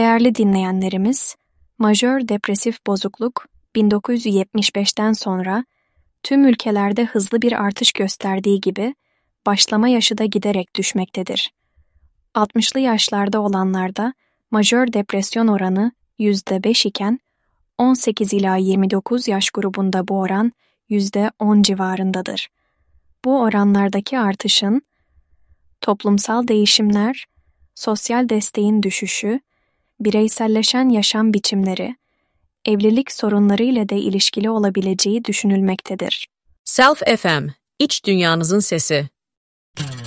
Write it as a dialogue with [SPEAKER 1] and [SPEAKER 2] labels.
[SPEAKER 1] Değerli dinleyenlerimiz, majör depresif bozukluk 1975'ten sonra tüm ülkelerde hızlı bir artış gösterdiği gibi başlama yaşı da giderek düşmektedir. 60'lı yaşlarda olanlarda majör depresyon oranı %5 iken 18 ila 29 yaş grubunda bu oran %10 civarındadır. Bu oranlardaki artışın toplumsal değişimler, sosyal desteğin düşüşü, bireyselleşen yaşam biçimleri, evlilik sorunları ile de ilişkili olabileceği düşünülmektedir.
[SPEAKER 2] Self FM, iç dünyanızın sesi.